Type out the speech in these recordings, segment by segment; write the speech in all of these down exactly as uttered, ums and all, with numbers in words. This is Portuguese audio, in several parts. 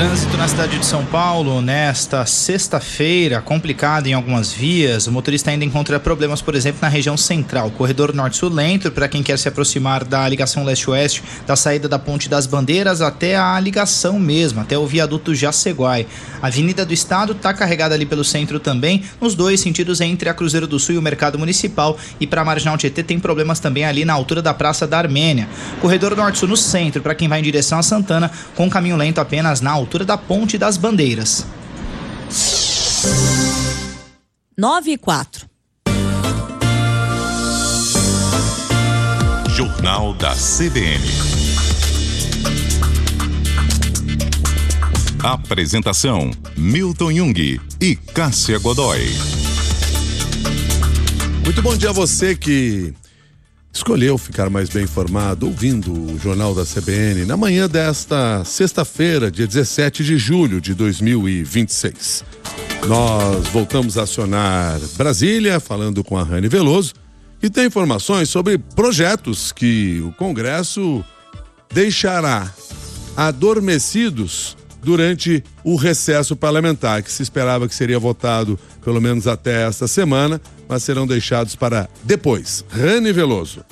Trânsito na cidade de São Paulo nesta sexta-feira, complicado em algumas vias. O motorista ainda encontra problemas, por exemplo, na região central. Corredor norte-sul lento para quem quer se aproximar da ligação leste-oeste, da saída da Ponte das Bandeiras até a ligação mesmo, até o viaduto Jaceguai. A Avenida do Estado está carregada ali pelo centro também, nos dois sentidos entre a Cruzeiro do Sul e o Mercado Municipal. E para a Marginal Tietê tem problemas também ali na altura da Praça da Armênia. Corredor norte-sul no centro para quem vai em direção a Santana, com caminho lento apenas na altura da Ponte das Bandeiras. nove e quatro. Jornal da C B N. Apresentação: Milton Jung e Cássia Godoy. Muito bom dia a você que escolheu ficar mais bem informado ouvindo o Jornal da C B N na manhã desta sexta-feira, dia dezessete de julho de dois mil e vinte e seis. Nós voltamos a acionar Brasília, falando com a Rani Veloso, que tem informações sobre projetos que o Congresso deixará adormecidos durante o recesso parlamentar, que se esperava que seria votado pelo menos até esta semana, mas serão deixados para depois. Rani Veloso.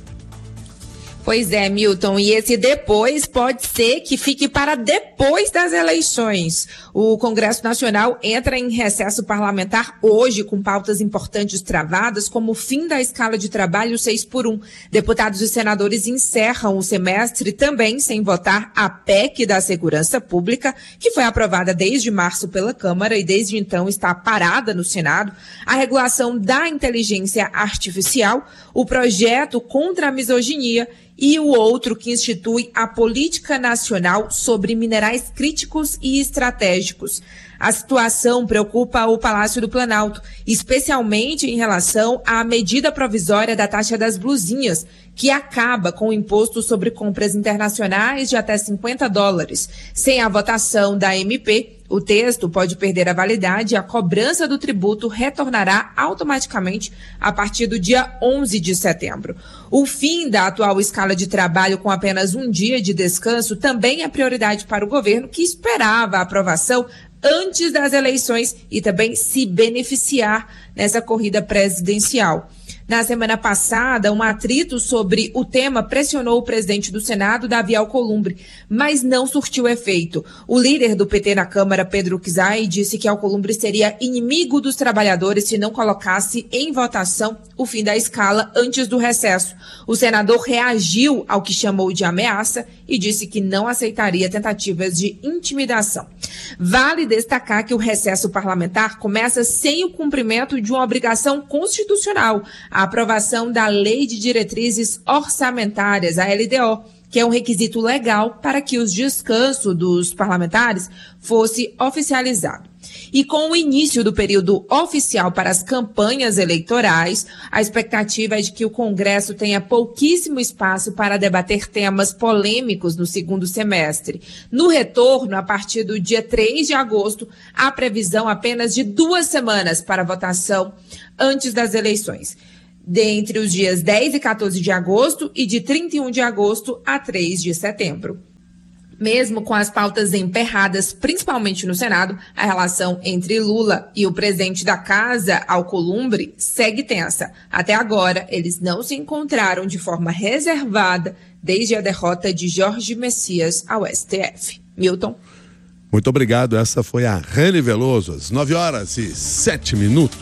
Pois é, Milton, e esse depois pode ser que fique para depois das eleições. O Congresso Nacional entra em recesso parlamentar hoje com pautas importantes travadas, como o fim da escala de trabalho seis por um. Deputados e senadores encerram o semestre também sem votar a P E C da Segurança Pública, que foi aprovada desde março pela Câmara e desde então está parada no Senado, a regulação da inteligência artificial, o projeto contra a misoginia e o outro que institui a Política Nacional sobre Minerais Críticos e Estratégicos. A situação preocupa o Palácio do Planalto, especialmente em relação à medida provisória da taxa das blusinhas, que acaba com o imposto sobre compras internacionais de até cinquenta dólares. Sem a votação da M P, o texto pode perder a validade e a cobrança do tributo retornará automaticamente a partir do dia onze de setembro. O fim da atual escala de trabalho com apenas um dia de descanso também é prioridade para o governo, que esperava a aprovação antes das eleições e também se beneficiar nessa corrida presidencial. Na semana passada, um atrito sobre o tema pressionou o presidente do Senado, Davi Alcolumbre, mas não surtiu efeito. O líder do P T na Câmara, Pedro Kizai, disse que Alcolumbre seria inimigo dos trabalhadores se não colocasse em votação o fim da escala antes do recesso. O senador reagiu ao que chamou de ameaça e disse que não aceitaria tentativas de intimidação. Vale destacar que o recesso parlamentar começa sem o cumprimento de uma obrigação constitucional, a aprovação da Lei de Diretrizes Orçamentárias, a L D O, que é um requisito legal para que os descansos dos parlamentares fosse oficializado. E com o início do período oficial para as campanhas eleitorais, a expectativa é de que o Congresso tenha pouquíssimo espaço para debater temas polêmicos no segundo semestre. No retorno, a partir do dia três de agosto, há previsão apenas de duas semanas para votação antes das eleições, dentre os dias dez e quatorze de agosto e de trinta e um de agosto a três de setembro. Mesmo com as pautas emperradas, principalmente no Senado, a relação entre Lula e o presidente da casa, Alcolumbre, segue tensa. Até agora, eles não se encontraram de forma reservada desde a derrota de Jorge Messias ao S T F. Milton. Muito obrigado. Essa foi a Rani Veloso, às nove horas e sete minutos.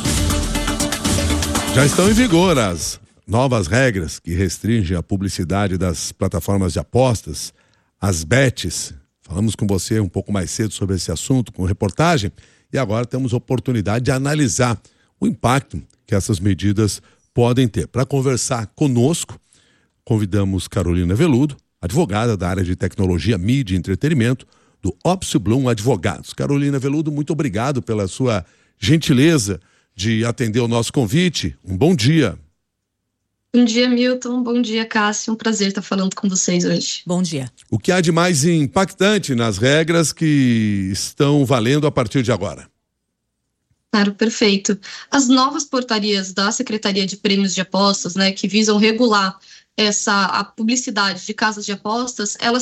Já estão em vigor as novas regras que restringem a publicidade das plataformas de apostas, as bets. Falamos com você um pouco mais cedo sobre esse assunto, com reportagem, e agora temos a oportunidade de analisar o impacto que essas medidas podem ter. Para conversar conosco, convidamos Carolina Veludo, advogada da área de tecnologia, mídia e entretenimento, do Opsi Blum Advogados. Carolina Veludo, muito obrigado pela sua gentileza de atender o nosso convite. Um bom dia. Bom dia, Milton. Bom dia, Cássio. Um prazer estar falando com vocês hoje. Bom dia. O que há de mais impactante nas regras que estão valendo a partir de agora? Claro, perfeito. As novas portarias da Secretaria de Prêmios de Apostas, né, que visam regular essa, a publicidade de casas de apostas, elas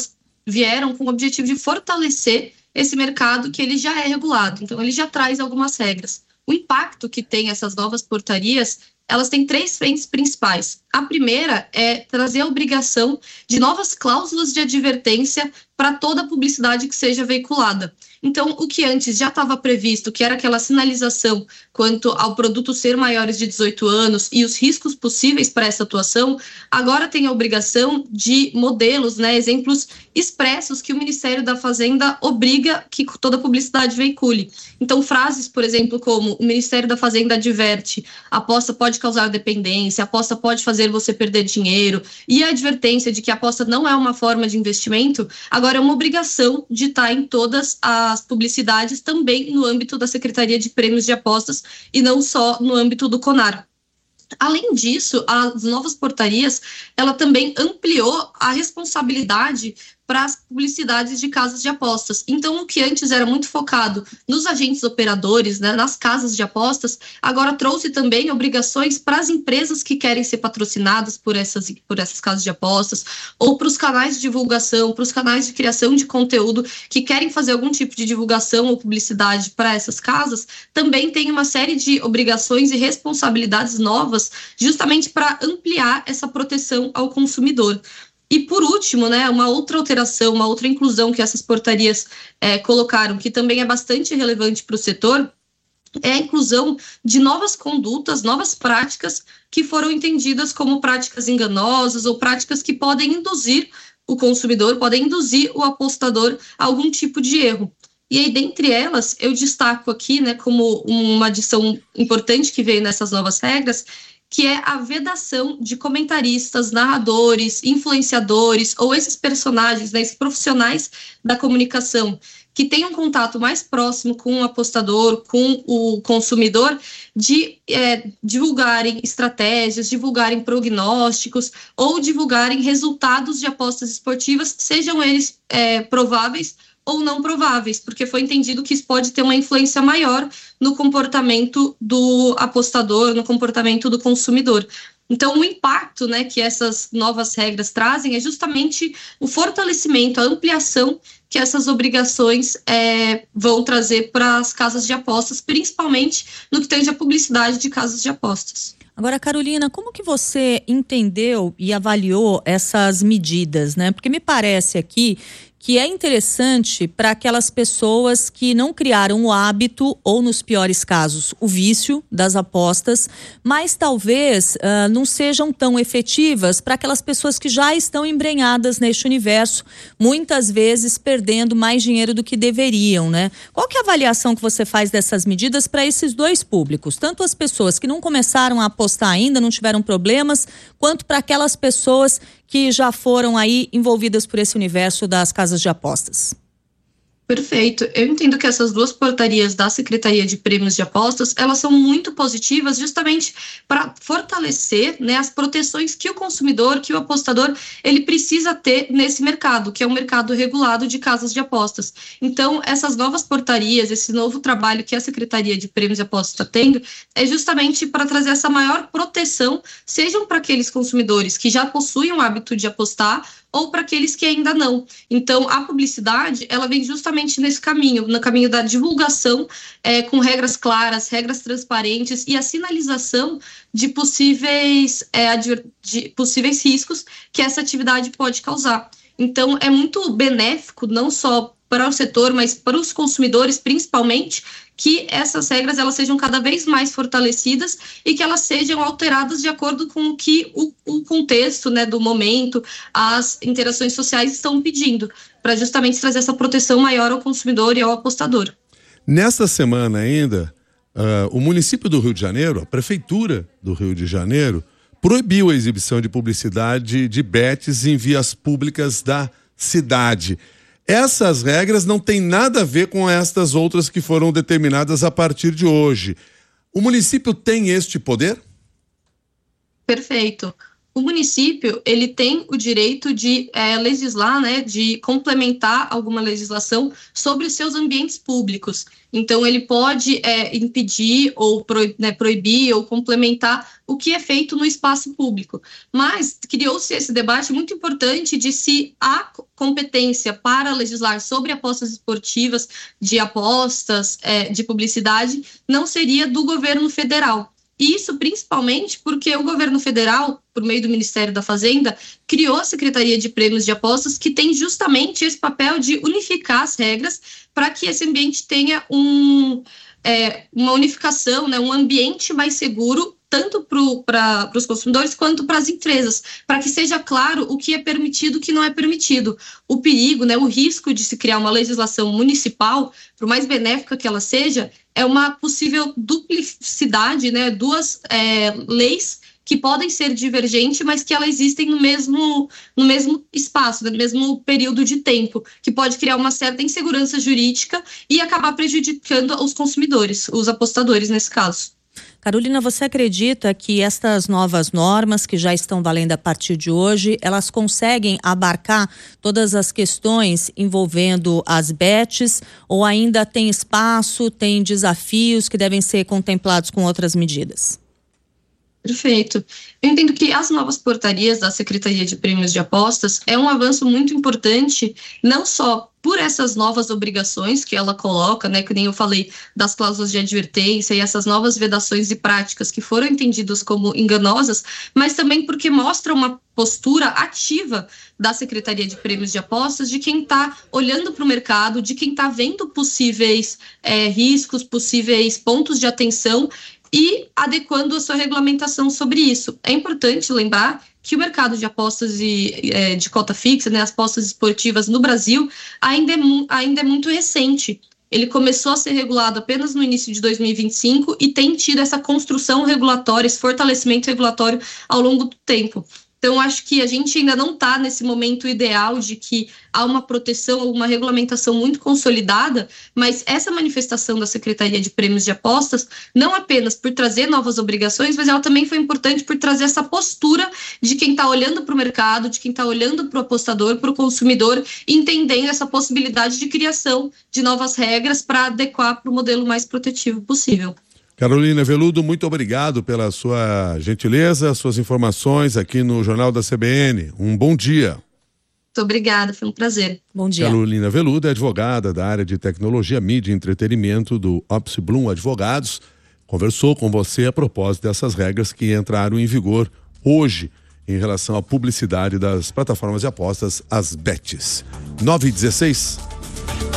vieram com o objetivo de fortalecer esse mercado que ele já é regulado. Então, ele já traz algumas regras. O impacto que tem essas novas portarias, elas têm três frentes principais. A primeira é trazer a obrigação de novas cláusulas de advertência para toda a publicidade que seja veiculada. Então, o que antes já estava previsto, que era aquela sinalização quanto ao produto ser maiores de dezoito anos e os riscos possíveis para essa atuação, agora tem a obrigação de modelos, né, exemplos expressos que o Ministério da Fazenda obriga que toda a publicidade veicule. Então, frases, por exemplo, como o Ministério da Fazenda adverte, a aposta pode causar dependência, a aposta pode fazer você perder dinheiro, e a advertência de que a aposta não é uma forma de investimento, agora é uma obrigação de estar em todas as publicidades, também no âmbito da Secretaria de Prêmios de Apostas e não só no âmbito do CONAR. Além disso, as novas portarias, ela também ampliou a responsabilidade para as publicidades de casas de apostas. Então, o que antes era muito focado nos agentes operadores, né, nas casas de apostas, agora trouxe também obrigações para as empresas que querem ser patrocinadas por essas, por essas casas de apostas, ou para os canais de divulgação, para os canais de criação de conteúdo que querem fazer algum tipo de divulgação ou publicidade para essas casas, também tem uma série de obrigações e responsabilidades novas, justamente para ampliar essa proteção ao consumidor. E, por último, né, uma outra alteração, uma outra inclusão que essas portarias é, colocaram, que também é bastante relevante para o setor, é a inclusão de novas condutas, novas práticas que foram entendidas como práticas enganosas ou práticas que podem induzir o consumidor, podem induzir o apostador a algum tipo de erro. E aí, dentre elas, eu destaco aqui, né, como uma adição importante que veio nessas novas regras, que é a vedação de comentaristas, narradores, influenciadores ou esses personagens, né, esses profissionais da comunicação que tenham um contato mais próximo com o apostador, com o consumidor, de é, divulgarem estratégias, divulgarem prognósticos ou divulgarem resultados de apostas esportivas, sejam eles é, prováveis ou não prováveis, porque foi entendido que isso pode ter uma influência maior no comportamento do apostador, no comportamento do consumidor. Então, o impacto, né, que essas novas regras trazem é justamente o fortalecimento, a ampliação que essas obrigações é, vão trazer para as casas de apostas, principalmente no que tange a publicidade de casas de apostas. Agora, Carolina, como que você entendeu e avaliou essas medidas, né? Porque me parece aqui que é interessante para aquelas pessoas que não criaram o hábito, ou nos piores casos, o vício das apostas, mas talvez uh, não sejam tão efetivas para aquelas pessoas que já estão embrenhadas neste universo, muitas vezes perdendo mais dinheiro do que deveriam, né? Qual que é a avaliação que você faz dessas medidas para esses dois públicos? Tanto as pessoas que não começaram a apostar ainda, não tiveram problemas, quanto para aquelas pessoas que já foram aí envolvidas por esse universo das casas de apostas. Perfeito. Eu entendo que essas duas portarias da Secretaria de Prêmios de Apostas, elas são muito positivas justamente para fortalecer, né, as proteções que o consumidor, que o apostador, ele precisa ter nesse mercado, que é um mercado regulado de casas de apostas. Então, essas novas portarias, esse novo trabalho que a Secretaria de Prêmios de Apostas está tendo, é justamente para trazer essa maior proteção, sejam para aqueles consumidores que já possuem o hábito de apostar, ou para aqueles que ainda não. Então, a publicidade, ela vem justamente nesse caminho, no caminho da divulgação, é, com regras claras, regras transparentes e a sinalização de possíveis, é, de possíveis riscos que essa atividade pode causar. Então, é muito benéfico, não só para o setor, mas para os consumidores, principalmente, que essas regras elas sejam cada vez mais fortalecidas e que elas sejam alteradas de acordo com o que o, o contexto, né, do momento, as interações sociais estão pedindo, para justamente trazer essa proteção maior ao consumidor e ao apostador. Nesta semana ainda, uh, o município do Rio de Janeiro, a prefeitura do Rio de Janeiro, proibiu a exibição de publicidade de bets em vias públicas da cidade. Essas regras não têm nada a ver com estas outras que foram determinadas a partir de hoje. O município tem este poder? Perfeito. o município ele tem o direito de é, legislar, né, de complementar alguma legislação sobre os seus ambientes públicos. Então, ele pode é, impedir ou pro, né, proibir ou complementar o que é feito no espaço público. Mas criou-se esse debate muito importante de se há competência para legislar sobre apostas esportivas, de apostas, é, de publicidade, não seria do governo federal. Isso principalmente porque o governo federal, por meio do Ministério da Fazenda, criou a Secretaria de Prêmios de Apostas, que tem justamente esse papel de unificar as regras para que esse ambiente tenha um, é, uma unificação, né, um ambiente mais seguro, tanto para os consumidores quanto para as empresas, para que seja claro o que é permitido e o que não é permitido. O perigo, né, o risco de se criar uma legislação municipal, por mais benéfica que ela seja, é uma possível duplicidade, né, duas é, leis que podem ser divergentes, mas que elas existem no mesmo, no mesmo espaço, no mesmo período de tempo, que pode criar uma certa insegurança jurídica e acabar prejudicando os consumidores, os apostadores nesse caso. Carolina, você acredita que estas novas normas que já estão valendo a partir de hoje, elas conseguem abarcar todas as questões envolvendo as bets ou ainda tem espaço, tem desafios que devem ser contemplados com outras medidas? Perfeito. Eu entendo que as novas portarias da Secretaria de Prêmios de Apostas é um avanço muito importante, não só por essas novas obrigações que ela coloca, né, que nem eu falei, das cláusulas de advertência e essas novas vedações e práticas que foram entendidas como enganosas, mas também porque mostra uma postura ativa da Secretaria de Prêmios de Apostas, de quem está olhando para o mercado, de quem está vendo possíveis é, riscos, possíveis pontos de atenção e adequando a sua regulamentação sobre isso. É importante lembrar que o mercado de apostas e, é, de cota fixa, né, as apostas esportivas no Brasil, ainda é, ainda é muito recente. Ele começou a ser regulado apenas no início de dois mil e vinte e cinco e tem tido essa construção regulatória, esse fortalecimento regulatório ao longo do tempo. Então, acho que a gente ainda não está nesse momento ideal de que há uma proteção, uma regulamentação muito consolidada, mas essa manifestação da Secretaria de Prêmios de Apostas, não apenas por trazer novas obrigações, mas ela também foi importante por trazer essa postura de quem está olhando para o mercado, de quem está olhando para o apostador, para o consumidor, entendendo essa possibilidade de criação de novas regras para adequar para o modelo mais protetivo possível. Carolina Veludo, muito obrigado pela sua gentileza, suas informações aqui no Jornal da C B N. Um bom dia. Muito obrigada, foi um prazer. Bom dia. Carolina Veludo é advogada da área de tecnologia, mídia e entretenimento do Opsi Blum Advogados. Conversou com você a propósito dessas regras que entraram em vigor hoje em relação à publicidade das plataformas de apostas, as bets. nove e dezesseis.